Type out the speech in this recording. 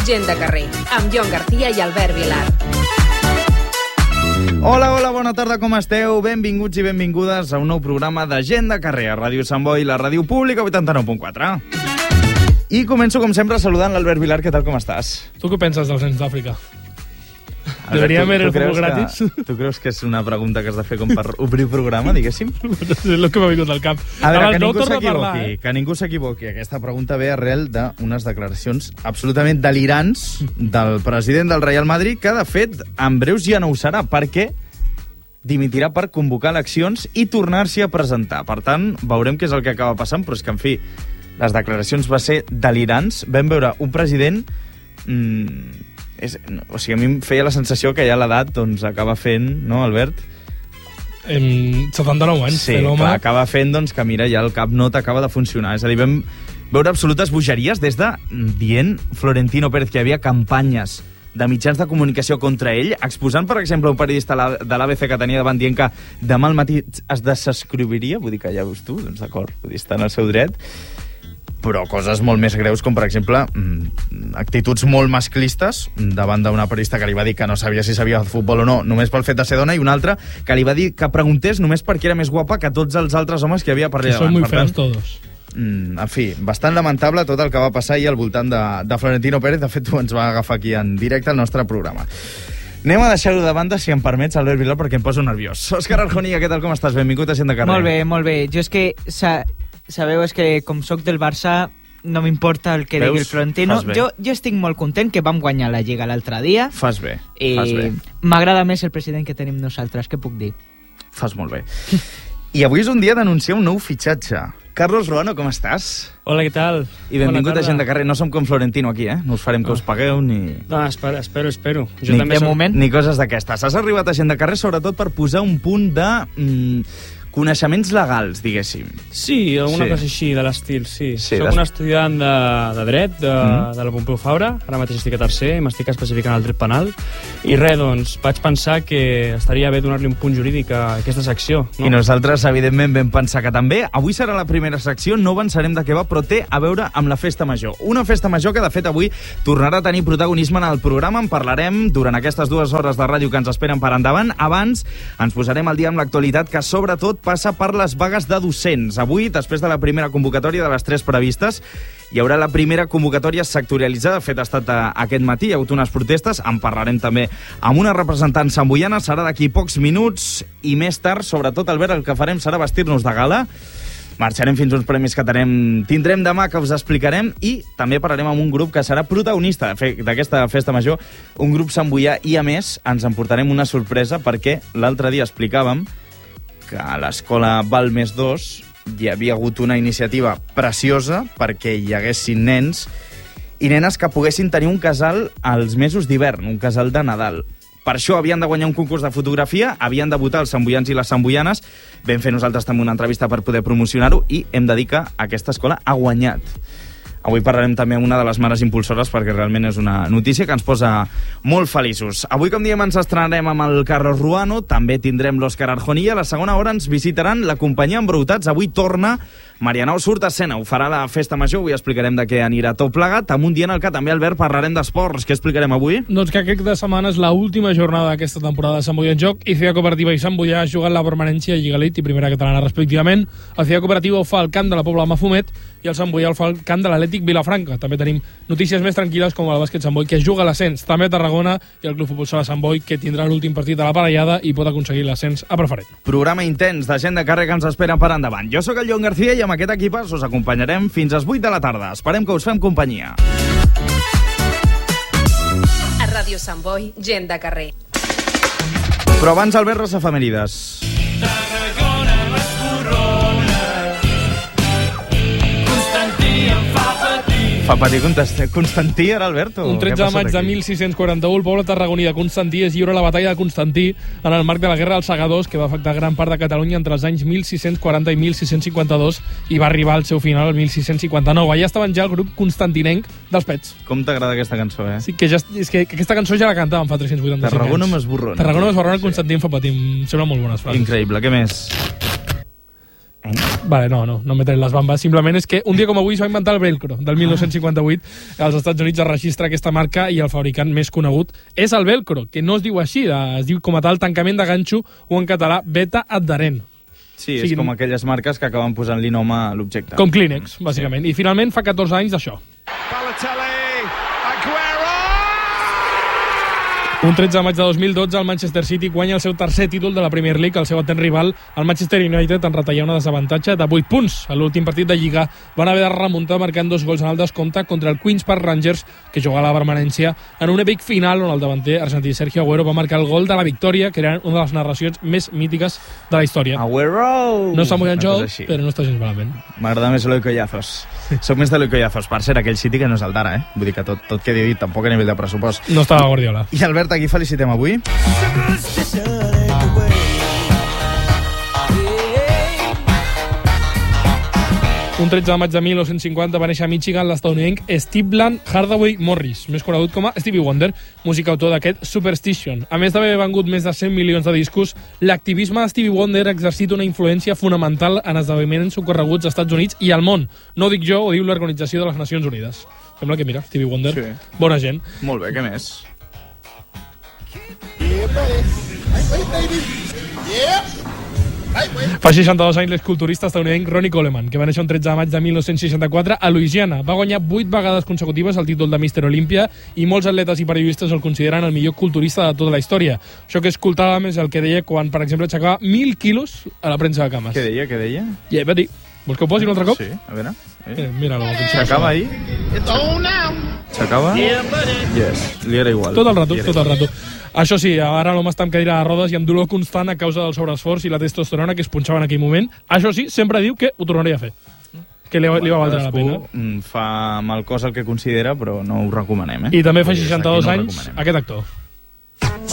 Gent de carrer, amb Jon Garcia i Albert Vilar. Hola, bona tarda, com esteu? Benvinguts i benvingudes a un nou programa de Gent de carrer a Ràdio Sant Boi, la ràdio pública 89.4. I començo, com sempre, saludant l'Albert Vilar. Què tal, com estàs? Tu què penses dels nens d'Àfrica? Deberia haver el futbol gratis? Tu creus que és una pregunta que has de fer com per obrir programa, diguéssim? És el que m'ha vingut al cap. A veure, que ningú s'equivoqui. Aquesta pregunta ve arrel d'unes declaracions absolutament delirants del president del Real Madrid, que, de fet, en breus ja no ho serà, perquè dimitirà per convocar eleccions i tornar-s'hi a presentar. Per tant, veurem què és el que acaba passant, però és que, en fi, les declaracions van ser delirants. Vam veure un president... O sigui, a mi em feia la sensació que ja l'edat doncs, acaba fent, no, Albert? 79 anys, sí, clar, acaba fent doncs, que, mira, ja el cap no t'acaba de funcionar. És a dir, vam veure absolutes bogeries des de dient Florentino Pérez que hi havia campanyes de mitjans de comunicació contra ell, exposant, per exemple, un periodista de l'ABC que tenia davant dient que demà al matí es desescriviria, vull dir que ja veus tu, doncs d'acord, vull dir, està en el seu dret, però coses molt més greus, com per exemple actituds molt masclistes davant d'una periodista que li va dir que no sabia si sabia futbol o no, només pel fet de ser dona, i una altra que li va dir que preguntés només perquè era més guapa que tots els altres homes que havia per allà davant. Són molt feos todos. En fi, bastant lamentable tot el que va passar ahir al voltant de Florentino Pérez. De fet, tu ens va agafar aquí en directe al nostre programa. Anem a deixar-ho de banda, si em permets, Albert Vilar, perquè em poso nerviós. Òscar Arjonilla, què tal, com estàs? Benvingut a Gent de carrer. Molt bé. Jo és que... Sabeu, és que com soc del Barça no m'importa el que digui el Florentino. Jo estic molt content que vam guanyar la Lliga l'altre dia. Fas bé. M'agrada més el president que tenim nosaltres, què puc dir? Fas molt bé. I avui és un dia d'anunciar un nou fitxatge. Carlos Ruano, com estàs? Hola, què tal? I benvingut a Gent de carrer. No som com Florentino aquí, No us farem que us pagueu ni... No, espero. Jo ni, també ni coses d'aquestes. Has arribat a Gent de carrer sobretot per posar un punt de... coneixements legals, diguéssim. Sí, alguna cosa així de l'estil, sí. Soc un estudiant de dret de la Pompeu Fabra, ara mateix estic a tercer, m'estic especificant el dret penal, i res, doncs, vaig pensar que estaria bé donar-li un punt jurídic a aquesta secció. No? I nosaltres, evidentment, vam pensar que també. Avui serà la primera secció, no avançarem de què va, però té a veure amb la festa major. Una festa major que, de fet, avui tornarà a tenir protagonisme en el programa. En parlarem durant aquestes 2 hores de ràdio que ens esperen per endavant. Abans, ens posarem al dia amb l'actualitat, que sobretot passa per les vagues de docents. Avui, després de la primera convocatòria de les 3 previstes, hi haurà la primera convocatòria sectorialitzada. De fet, ha estat aquest matí, hi ha hagut unes protestes, en parlarem també amb una representant santboiana, serà d'aquí pocs minuts, i més tard, sobretot, Albert, el que farem serà vestir-nos de gala. Marxarem fins uns premis que tindrem demà, que us explicarem, i també parlarem amb un grup que serà protagonista d'aquesta festa major, un grup santboià, i a més ens emportarem una sorpresa, perquè l'altre dia explicàvem que a l'escola Balmes 2 hi havia hagut una iniciativa preciosa perquè hi haguessin nens i nenes que poguessin tenir un casal als mesos d'hivern, un casal de Nadal. Per això havien de guanyar un concurs de fotografia, havien de votar els santboians i les santboianes. Vam fer nosaltres també una entrevista per poder promocionar-ho i hem de dir que aquesta escola ha guanyat. Avui parlarem també amb una de les mares impulsores perquè realment és una notícia que ens posa molt feliços. Avui, com diem, ens estrenarem amb el Carlos Ruano, també tindrem l'Òscar Arjonilla. A la segona hora ens visitaran la companyia Embrutats. Avui torna Marianao, surt a escena, ho farà a la festa major, avui explicarem de què anirà tot plegat, amb un dia en el que també, Albert, parlarem d'esports. Què explicarem avui? Doncs que aquesta setmana és l'última jornada d'aquesta temporada de Sant Boi en joc, i Ciutat Cooperativa i Sant Boià juguen la permanència a Lliga Elite i Primera Catalana respectivament. El Ciutat Cooperativa ho fa al camp de la Pobla de Mafumet i el Sant Boià el fa al camp de l'Atlètic Vilafranca. També tenim notícies més tranquil·les com el bàsquet Sant Boi, que juga a l'ascens, també a Tarragona, i el Club Futbol Sala Sant Boi, que tindrà l'últim partit de la parellada i pot aconseguir l'ascens a preferent. Programa intens de Gent de carrer que ens espera per endavant. Jo sóc el Jon Garcia i amb aquest equipàs us acompanyarem fins às 8 de la tarda. Esperem que us fem companyia. A Ràdio Sant Boi, Gent de carrer. Però abans, Albert, les efemèrides. Tarragona m'esborrona, Constantí em fa patir. Fa patir Constantí, ara, Albert? Un 13 de maig de 1641, el poble tarragoní de Constantí es lliura la batalla de Constantí en el marc de la Guerra dels Segadors, que va afectar gran part de Catalunya entre els anys 1640 i 1652 i va arribar al seu final el 1659. Allà estaven ja el grup constantinenc dels Pets. Com t'agrada aquesta cançó, Sí, que és que aquesta cançó ja la cantàvem fa 385 anys. Tarragona m'esborrona. Tarragona m'esborrona, Constantí em fa patir. Em sembla molt bones frases. Increïble, què més? Vale, no me tret les bambes. Simplement és que un dia com avui es va inventar el velcro, del 1958. Als Estats Units es registra aquesta marca i el fabricant més conegut és el velcro, que no es diu així, es diu com a tal tancament de ganxo o en català beta adherent. Sí, és com aquelles marques que acaben posant-li nom a l'objecte. Com Kleenex, bàsicament. I finalment fa 14 anys d'això. Un 13 de maig de 2012, el Manchester City guanya el seu tercer títol de la Premier League. El seu atent rival, el Manchester United, en retallar una desavantatge de 8 punts. A l'últim partit de Lliga van haver de remuntar marcant 2 gols en el descompte contra el Queen's Park Rangers, que jugava a la permanència, en un èpic final on el davanter argentí Sergio Agüero va marcar el gol de la victòria, que era una de les narracions més mítiques de la història. Agüero! No està molt en joc, però no està gens malament. M'agrada més l'Oi Collazos. Soc més de l'Oi Collazos. Per cert, aquell City que no és el d'ara, Vull dir que tot quedi dit, tampoc a nivell de pressupost. No estava Guardiola. I Albert, aquí felicitem avui. Un 13 de maig de 1950 va néixer a Michigan l'estadounidenc Stephen Hardaway Morris, més conegut com a Stevie Wonder, músic autor d'aquest Superstition. A més d'haver vengut més de 100 milions de discos, l'activisme de Stevie Wonder ha exercit una influència fonamental en esdeveniments ocorreguts als Estats Units i al món. No ho dic jo, ho diu l'Organització de les Nacions Unides. Sembla que, mira, Stevie Wonder, bona gent. Molt bé, què més? Fa 62 anys l'esculturista estadounidenc Ronnie Coleman, que va néixer un 13 de maig de 1964 a Louisiana. Va guanyar 8 vegades consecutives el títol de Mr. Olympia i molts atletes i periodistes el consideren el millor culturista de tota la història. Això que escoltàvem és el que deia quan, per exemple, aixecava 1.000 quilos a la premsa de cames. Què deia? Ja, va dir. Vols que ho posi un altre cop? Sí, a veure. Mira-lo. S'acaba ahí? S'acaba? Yes, li era igual. Tot el rato. Això sí, ara l'home està amb cadira de rodes i amb dolor constant a causa del sobreesforç i la testosterona que es punxava en aquell moment. Això sí, sempre diu que ho tornaria a fer. Que li va valdre la pena. Fa mal cos el que considera, però no ho recomanem, I també fa 62 anys aquest actor.